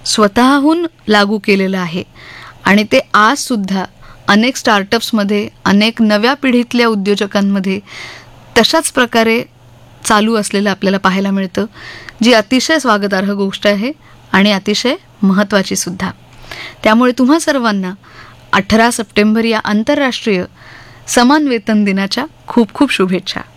स्वतःहून लागू केलेलं आहे आणि ते आजसुद्धा अनेक स्टार्टअप्समध्ये, अनेक नव्या पिढीतल्या उद्योजकांमध्ये तशाच प्रकारे चालू असलेलं आपल्याला पाहायला मिळतं, जी अतिशय स्वागतार्ह गोष्ट आहे आणि अतिशय महत्त्वाची सुद्धा. त्यामुळे तुम्हा सर्वांना 18 सप्टेंबर या आंतरराष्ट्रीय समान वेतन दिनाच्या खूप खूप शुभेच्छा.